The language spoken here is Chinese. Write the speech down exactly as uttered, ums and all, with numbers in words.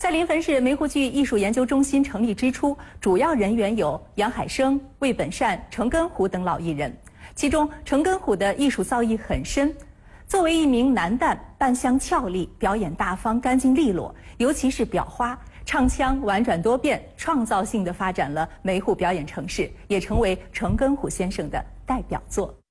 在临汾市梅湖剧艺术研究中心成立之初，主要人员有杨海生、魏本善、程根虎等老艺人。其中，程根虎的艺术造诣很深。作为一名男旦，扮相俏丽，表演大方、干净利落，尤其是裱花，唱腔婉转多变，创造性地发展了梅湖表演城市，也成为程根虎先生的代表作。